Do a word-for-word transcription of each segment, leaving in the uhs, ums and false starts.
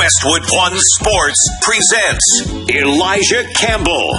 Westwood One Sports presents Elijah Campbell.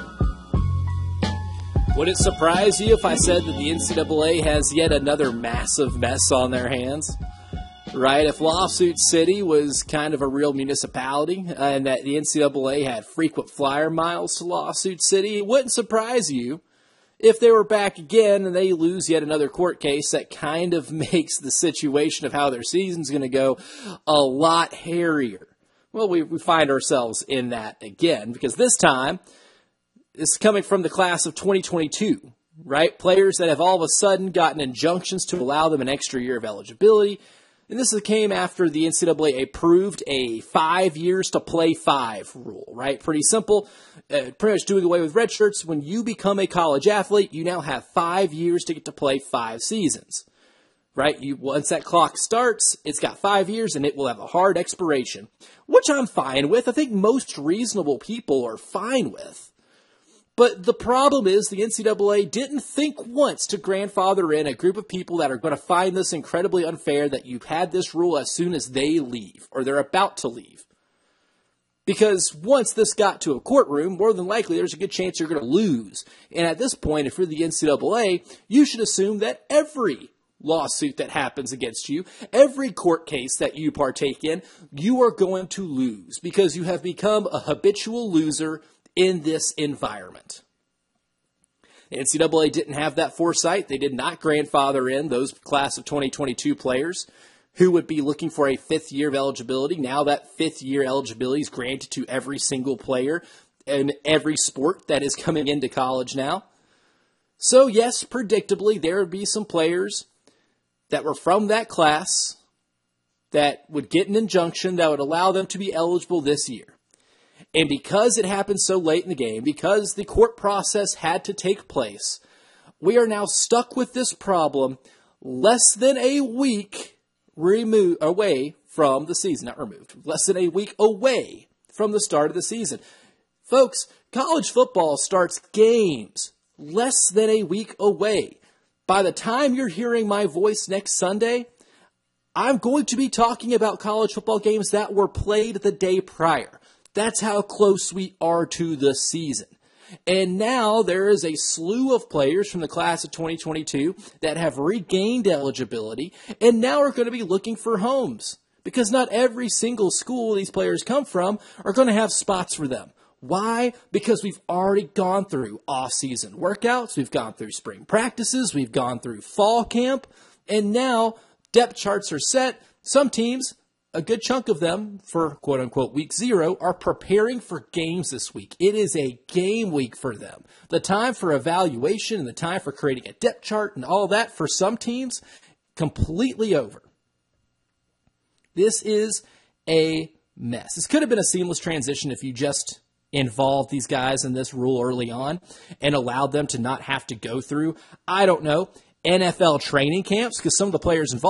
Would it surprise you if I said that the N C double A has yet another massive mess on their hands? Right? If Lawsuit City was kind of a real municipality uh, and that the N C double A had frequent flyer miles to Lawsuit City, it wouldn't surprise you if they were back again and they lose yet another court case that kind of makes the situation of how their season's going to go a lot hairier. Well, we, we find ourselves in that again because this time it's coming from the class of twenty twenty-two, right? Players that have all of a sudden gotten injunctions to allow them an extra year of eligibility. And this came after the N C double A approved a five years to play five rule, right? Pretty simple. Uh, pretty much doing away with red shirts. When you become a college athlete, you now have five years to get to play five seasons, right? You once that clock starts, it's got five years and it will have a hard expiration, which I'm fine with. I think most reasonable people are fine with. But the problem is the N C double A didn't think once to grandfather in a group of people that are going to find this incredibly unfair that you've had this rule as soon as they leave or they're about to leave. Because once this got to a courtroom, more than likely there's a good chance you're going to lose. And at this point, if you're the N C double A, you should assume that every lawsuit that happens against you, every court case that you partake in, you are going to lose because you have become a habitual loser in this environment. The N C double A didn't have that foresight. They did not grandfather in those class of twenty twenty-two players who would be looking for a fifth year of eligibility. Now that fifth year eligibility is granted to every single player in every sport that is coming into college now. So yes, predictably, there would be some players that were from that class that would get an injunction that would allow them to be eligible this year. And because it happened so late in the game, because the court process had to take place, we are now stuck with this problem less than a week remo- away from the season. Not removed. Less than a week away from the start of the season. Folks, college football starts games less than a week away. By the time you're hearing my voice next Sunday, I'm going to be talking about college football games that were played the day prior. That's how close we are to the season. And now there is a slew of players from the class of twenty twenty-two that have regained eligibility and now are going to be looking for homes because not every single school these players come from are going to have spots for them. Why? Because we've already gone through off-season workouts, we've gone through spring practices, we've gone through fall camp, and now depth charts are set. Some teams, a good chunk of them, for quote-unquote week zero, are preparing for games this week. It is a game week for them. The time for evaluation and the time for creating a depth chart and all that for some teams, completely over. This is a mess. This could have been a seamless transition if you just involved these guys in this rule early on and allowed them to not have to go through, I don't know, N F L training camps, because some of the players involved